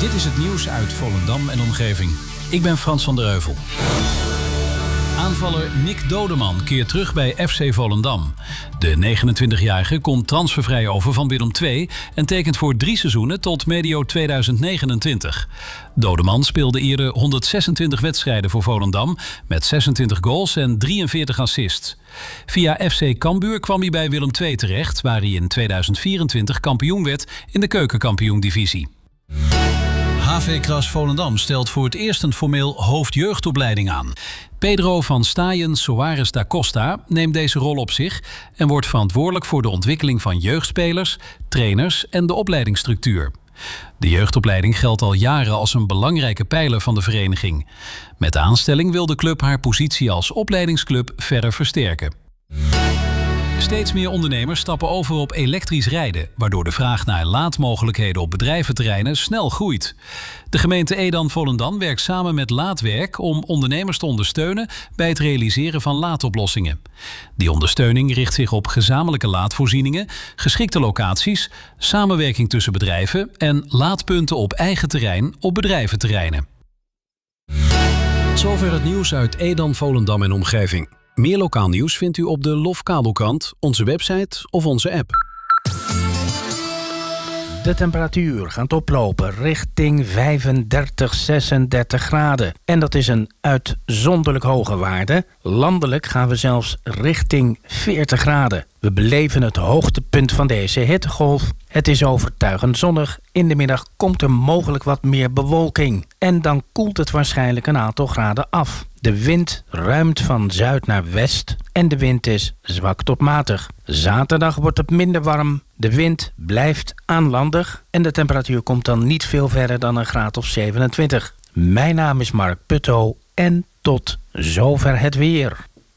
Dit is het nieuws uit Volendam en omgeving. Ik ben Frans van der Heuvel. Aanvaller Nick Dodeman keert terug bij FC Volendam. De 29-jarige komt transfervrij over van Willem II en tekent voor 3 seizoenen tot medio 2029. Dodeman speelde eerder 126 wedstrijden voor Volendam met 26 goals en 43 assists. Via FC Cambuur kwam hij bij Willem II terecht, waar hij in 2024 kampioen werd in de keukenkampioen-divisie. HV Kras Volendam stelt voor het eerst een formeel hoofdjeugdopleiding aan. Pedro van Staaien Soares da Costa neemt deze rol op zich en wordt verantwoordelijk voor de ontwikkeling van jeugdspelers, trainers en de opleidingsstructuur. De jeugdopleiding geldt al jaren als een belangrijke pijler van de vereniging. Met de aanstelling wil de club haar positie als opleidingsclub verder versterken. Steeds meer ondernemers stappen over op elektrisch rijden, waardoor de vraag naar laadmogelijkheden op bedrijventerreinen snel groeit. De gemeente Edam-Volendam werkt samen met Laadwerk om ondernemers te ondersteunen bij het realiseren van laadoplossingen. Die ondersteuning richt zich op gezamenlijke laadvoorzieningen, geschikte locaties, samenwerking tussen bedrijven en laadpunten op eigen terrein op bedrijventerreinen. Tot zover het nieuws uit Edam, Volendam en omgeving. Meer lokaal nieuws vindt u op de Lofkabelkrant, onze website of onze app. De temperatuur gaat oplopen richting 35, 36 graden. En dat is een uitzonderlijk hoge waarde. Landelijk gaan we zelfs richting 40 graden. We beleven het hoogtepunt van deze hittegolf. Het is overtuigend zonnig. In de middag komt er mogelijk wat meer bewolking. En dan koelt het waarschijnlijk een aantal graden af. De wind ruimt van zuid naar west en de wind is zwak tot matig. Zaterdag wordt het minder warm, de wind blijft aanlandig en de temperatuur komt dan niet veel verder dan een graad of 27. Mijn naam is Mark Putto en tot zover het weer.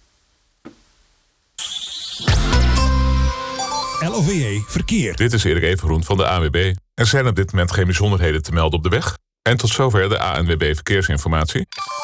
LOVE Verkeer. Dit is Erik Evengroen van de ANWB. Er zijn op dit moment geen bijzonderheden te melden op de weg. En tot zover de ANWB Verkeersinformatie.